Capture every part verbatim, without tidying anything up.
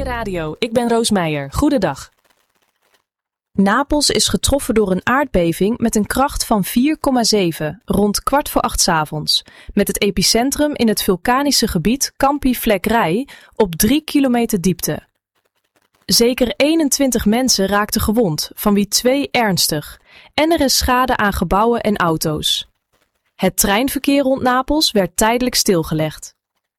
Radio, ik ben Roos Meijer. Goedendag. Napels is getroffen door een aardbeving met een kracht van vier komma zeven, rond kwart voor acht 's avonds, met het epicentrum in het vulkanische gebied Campi Flegrei op drie kilometer diepte. Zeker eenentwintig mensen raakten gewond, van wie twee ernstig, en er is schade aan gebouwen en auto's. Het treinverkeer rond Napels werd tijdelijk stilgelegd.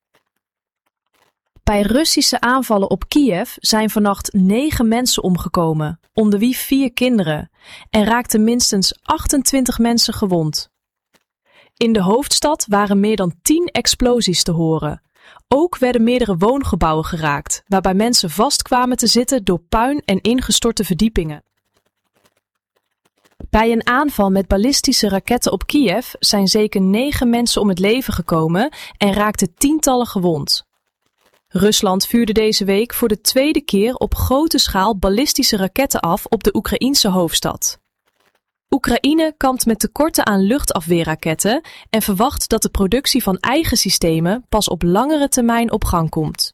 Bij Russische aanvallen op Kiev zijn vannacht negen mensen omgekomen, onder wie vier kinderen, en raakten minstens achtentwintig mensen gewond. In de hoofdstad waren meer dan tien explosies te horen. Ook werden meerdere woongebouwen geraakt, waarbij mensen vastkwamen te zitten door puin en ingestorte verdiepingen. Bij een aanval met ballistische raketten op Kiev zijn zeker negen mensen om het leven gekomen en raakten tientallen gewond. Rusland vuurde deze week voor de tweede keer op grote schaal ballistische raketten af op de Oekraïense hoofdstad. Oekraïne kampt met tekorten aan luchtafweerraketten en verwacht dat de productie van eigen systemen pas op langere termijn op gang komt.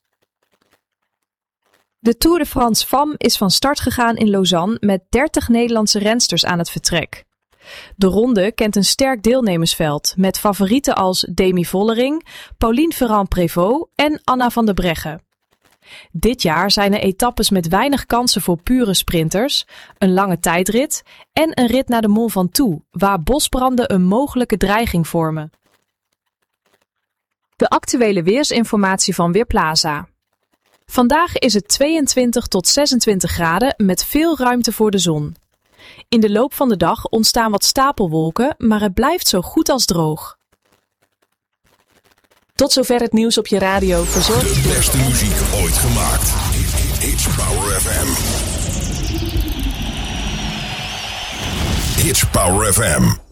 De Tour de France Femmes is van start gegaan in Lausanne met dertig Nederlandse rensters aan het vertrek. De ronde kent een sterk deelnemersveld met favorieten als Demi Vollering, Pauline Ferrand-Prévot en Anna van der Breggen. Dit jaar zijn er etappes met weinig kansen voor pure sprinters, een lange tijdrit en een rit naar de Mont Ventoux, waar bosbranden een mogelijke dreiging vormen. De actuele weersinformatie van Weerplaza. Vandaag is het tweeëntwintig tot zesentwintig graden met veel ruimte voor de zon. In de loop van de dag ontstaan wat stapelwolken, maar het blijft zo goed als droog. Tot zover het nieuws op je radio. Verzorgd. De beste muziek ooit gemaakt. Hits Power F M. Hits Power F M.